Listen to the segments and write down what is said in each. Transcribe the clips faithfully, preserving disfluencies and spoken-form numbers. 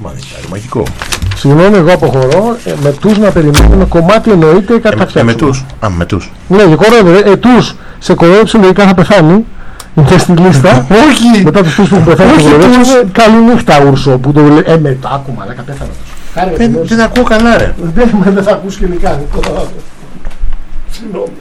Μάλιστα, μαγικό. Συγγνώμη, εγώ αποχωρώ. Ε, με τους να περιμένουμε κομμάτι εννοείται κάτι θα φτιάξουμε. Με τους. Α, με τους. Ναι, για κορόιδε. Ε, τους σε κορόιδεψε λογικά θα πεθάνει. Είναι στην λίστα. Όχι! Μετά τους τους που πεθάνουν σε κορόιδεψε. Καληνύχτα Ούρσο που το λέει. Ε, μετά άκουμα, αλλά κατέφανα τους. Δεν, δεν ακούω καλά, ρε. Δεν θα ακούς γενικά. Συγγνώμη.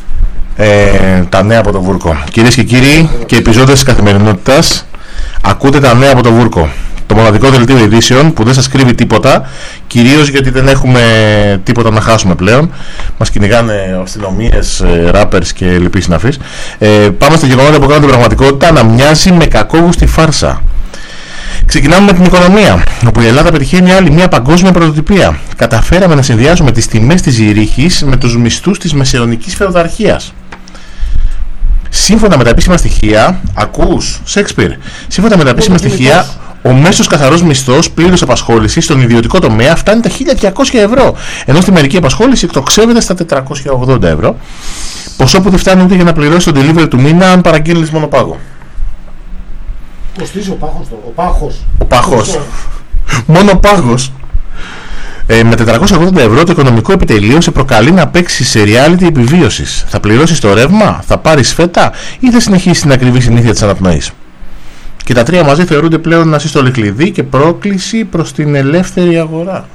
Ε, τα νέα από το Βούρκο. Κυρίες και κύριοι, και επιζώντες της καθημερινότητας, ακούτε τα νέα από το Βούρκο. Το μοναδικό δελτίο ειδήσεων που δεν σας κρύβει τίποτα, κυρίως γιατί δεν έχουμε τίποτα να χάσουμε πλέον. Μας κυνηγάνε αστυνομίες, rappers και λοιποί συναφείς. Ε, πάμε στα γεγονότα που κάνουν την πραγματικότητα να μοιάζει με κακόγουστη φάρσα. Ξεκινάμε με την οικονομία, όπου η Ελλάδα πετυχαίνει άλλη μια παγκόσμια πρωτοτυπία. Καταφέραμε να συνδυάσουμε τις τιμές της Ζηρίχης με τους μισθούς της μεσαιωνικής φεουδαρχίας. Σύμφωνα με τα επίσημα στοιχεία, ακούς, Σέξπιρ, σύμφωνα με τα επίσημα στοιχεία, ο μέσος καθαρός μισθός πλήρους απασχόλησης στον ιδιωτικό τομέα φτάνει τα χίλια διακόσια ευρώ, ενώ στη μερική απασχόληση εκτοξεύεται στα τετρακόσια ογδόντα ευρώ, ποσό που δεν φτάνει ούτε για να πληρώσει τον delivery του μήνα αν παραγγείλεις μονοπάγο. Κοστίζει ο πάχος το, ο πάχος. Ο πάχος. Μόνο πάγος. Ε, με τετρακόσια ογδόντα ευρώ το οικονομικό επιτελείο σε προκαλεί να παίξει σε reality επιβίωσης. Θα πληρώσεις το ρεύμα, θα πάρεις φέτα ή θα συνεχίσεις την ακριβή συνήθεια της αναπνοής. Και τα τρία μαζί θεωρούνται πλέον ασύστολη κλειδί και πρόκληση προς την ελεύθερη αγορά.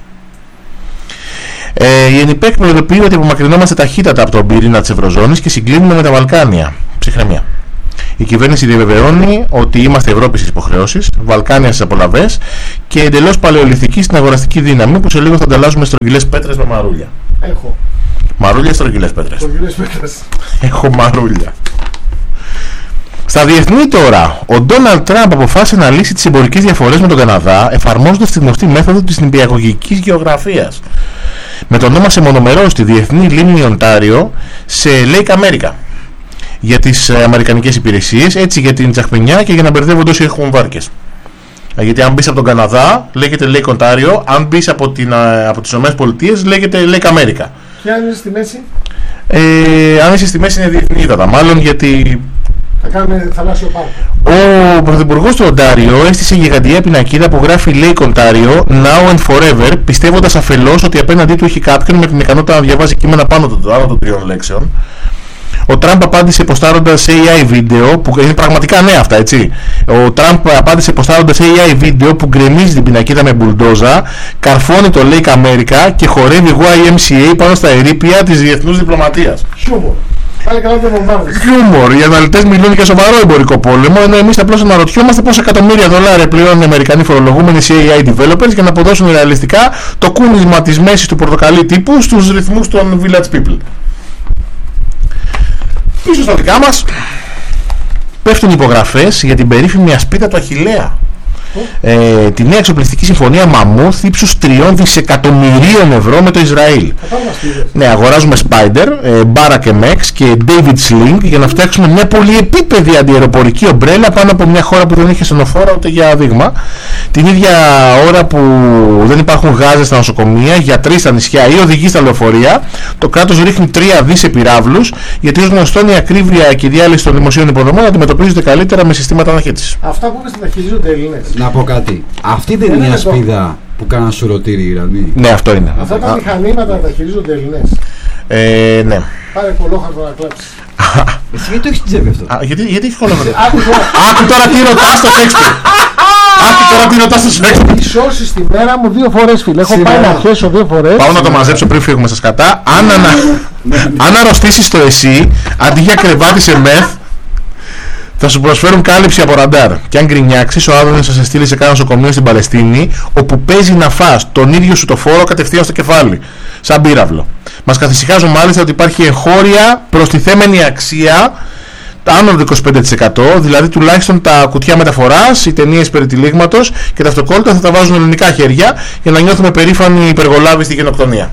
Ε, η ΕΝΙΠΕΚ προειδοποιεί ότι απομακρυνόμαστε ταχύτατα από τον πυρήνα της Ευρωζώνης και συγκλίνουμε με τα Βαλκάνια. Ψυχραιμία. Η κυβέρνηση διαβεβαιώνει ότι είμαστε Ευρώπη στις υποχρεώσεις, Βαλκάνια στις απολαβές και εντελώς παλαιολιθική στην αγοραστική δύναμη που σε λίγο θα ανταλλάζουμε στρογγυλές πέτρες με μαρούλια. Έχω. Μαρούλια, στρογγυλές πέτρες. Στρογγυλές πέτρες. Έχω μαρούλια. Στα διεθνή τώρα, ο Ντόναλντ Τραμπ αποφάσισε να λύσει τις εμπορικές διαφορές με τον Καναδά εφαρμόζοντας τη γνωστή μέθοδο της νηπιαγωγικής γεωγραφίας. Με το όνομα σε μονομερό στη διεθνή λίμνη Οντάριο σε Lake America. Για τις ε, αμερικανικές υπηρεσίες, έτσι για την τσαχπινιά και για να μπερδεύονται όσοι έχουν βάρκες. Γιατί αν μπεις από τον Καναδά λέγεται Lake Ontario, αν μπεις από, την, από τις ΗΠΑ λέγεται Lake America. Και αν είσαι στη μέση? Ε, αν είσαι στη μέση είναι διεθνή ύδατα, μάλλον γιατί... Θα κάνουμε θαλάσσιο πάρκο. Ο πρωθυπουργός του Οντάριο έστησε γιγαντιαία πινακίδα που γράφει Lake Ontario Now and Forever, πιστεύοντας αφελώς ότι απέναντί του έχει κάποιον με την ικανότητα να διαβάζει κείμενα πάνω των τριών λέξεων. Ο Τραμπ απάντησε ποστάροντας έι άι βίντεο, που είναι πραγματικά νέα αυτά, έτσι. Ο Τραμπ απάντησε ποστάροντας έι άι βίντεο που γκρεμίζει την πινακίδα με μπουλντόζα, καρφώνει το Lake America και χορεύει γουάι εμ σι έι πάνω στα ερείπια της διεθνούς διπλωματίας. Χιούμορ. Πάλι καλά δεν βομβάρδες. Χιούμορ. Οι αναλυτές μιλούν για σοβαρό εμπορικό πόλεμο, ενώ εμείς απλώς αναρωτιόμαστε πόσα εκατομμύρια δολάρια πληρώνουν οι Αμερικανοί φορολογούμενοι σε έι άι developers για να αποδώσουν ρεαλιστικά το κούνισμα της μέσης του πορτοκαλί τύπου στους ρυθμούς των Village People. Πίσω στα δικά μας πέφτουν υπογραφές για την περίφημη ασπίδα του Αχιλλέα. Ε, τη νέα εξοπλιστική συμφωνία Μαμούθ ύψους τριών δισεκατομμυρίων ευρώ με το Ισραήλ. Ναι, αγοράζουμε Spider, ε, Barak εμ εξ και David Sling για να φτιάξουμε μια πολυεπίπεδη αντιαεροπορική ομπρέλα πάνω από μια χώρα που δεν είχε στενοφόρα ούτε για δείγμα. Την ίδια ώρα που δεν υπάρχουν γάζες στα νοσοκομεία, γιατροί στα νησιά ή οδηγοί στα λεωφορεία, το κράτος ρίχνει τρία δις πυράβλους, γιατί ως γνωστόν η ακρίβεια και η διάλυση των δημοσίων υποδομών αντιμετωπίζονται καλύτερα με συστήματα αναχέτησης. Αυτά που είπες τα χειρίζονται Έλληνες. Να πω κάτι. Αυτή δεν είναι η ασπίδα που κάναν σουρωτήρι οι Ιρανοί? Ναι, αυτό είναι. Αυτά τα μηχανήματα τα χειρίζονται Έλληνες. Ε, ναι. Πάρε κολόχαρτο να κλάψεις. Εσύ γιατί το έχεις στην τσέπη αυτό? Α, γιατί, γιατί έχει κολόχαρτο? Άκου τώρα τι ρωτάς στο Shakespeare. Άκου τώρα τι ρωτάς στο Shakespeare. Έχει σώσει τη μέρα μου δύο φορές, φίλε. Έχω πάει να χέσω δύο φορές. Πάω να το μαζέψω πριν φύγουμε στα σκατά. Αν, ανα... Αν αρρωστήσεις το εσύ, αντί για κρεβάτι σε μεθ, θα σου προσφέρουν κάλυψη από ραντάρ. Και αν γκρινιάξεις, ο Άδωνης θα σε στείλει σε κάνα νοσοκομείο στην Παλαιστίνη, όπου παίζει να φας τον ίδιο σου το φόρο κατευθείαν στο κεφάλι. Σαν πύραυλο. Μας καθησυχάζουν μάλιστα ότι υπάρχει εγχώρια προστιθέμενη αξία άνω του είκοσι πέντε τοις εκατό, δηλαδή τουλάχιστον τα κουτιά μεταφοράς, οι ταινίες περί τυλίγματος και τα αυτοκόλλητα θα τα βάζουν ελληνικά χέρια για να νιώθουμε περήφανοι υπεργολάβοι στη γενοκτονία.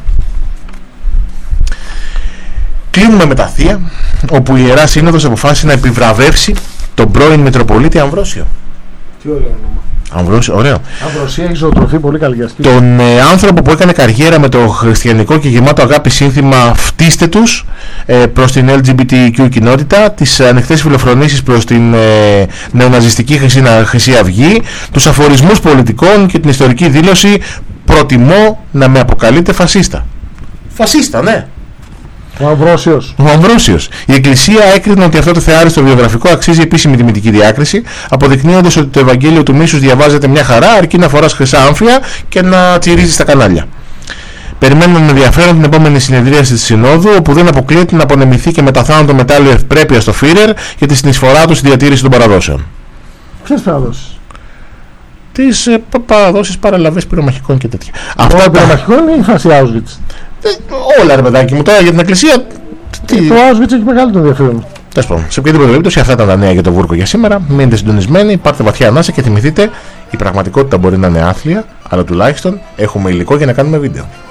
Κλείνουμε με τα Θεία, όπου η Ιερά Σύνοδος αποφάσισε να επιβραβεύσει τον πρώην Μητροπολίτη Αμβρόσιο. Τι ωραίο όνομα. Αμβρόσιο, ωραίο. Αμβροσία έχει ζωοτροφή, πολύ καλή για σκύλο. Τον ε, άνθρωπο που έκανε καριέρα με το χριστιανικό και γεμάτο αγάπη σύνθημα «Φτύστε τους» ε, προς την ελ τζι μπι τι κιου κοινότητα, τις ανοιχτές φιλοφρονήσεις προς την ε, νεοναζιστική χρυσή, χρυσή αυγή, τους αφορισμούς πολιτικών και την ιστορική δήλωση «Προτιμώ να με αποκαλείτε φασίστα». Φασίστα, ναι. Ο Αμβρόσιος. Ο Αμβρόσιος. Η Εκκλησία έκρινε ότι αυτό το θεάριστο βιογραφικό αξίζει επίσημη τιμητική διάκριση, αποδεικνύοντας ότι το Ευαγγέλιο του μίσους διαβάζεται μια χαρά, αρκεί να φοράς χρυσά άμφια και να τσιρίζεις στα κανάλια. Περιμένουμε με ενδιαφέρον την επόμενη συνεδρίαση της Συνόδου, όπου δεν αποκλείεται να απονεμηθεί και μεταθάνουν το μετάλλιο ευπρέπεια στο Φίρερ για τη συνεισφορά του στη διατήρηση των παραδόσεων. Ποιες παραδόσεις? Τις ε, παραδόσεις, παραλαβές πυρομαχικών και τέτοια. Αυτά τα πυρομαχικών είναι η φάση Auschwitz. Ε, όλα ρε παιδάκι μου, τώρα για την Εκκλησία. Τι... Το Auschwitz έχει μεγάλο ενδιαφέρον. Τέλος πάντων, σε οποιαδήποτε περίπτωση, αυτά ήταν τα νέα για το Βούρκο για σήμερα. Μείνετε συντονισμένοι, πάρτε βαθιά ανάσα και θυμηθείτε: η πραγματικότητα μπορεί να είναι άθλια, αλλά τουλάχιστον έχουμε υλικό για να κάνουμε βίντεο.